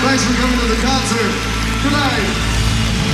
Thanks for coming to the concert. Good night.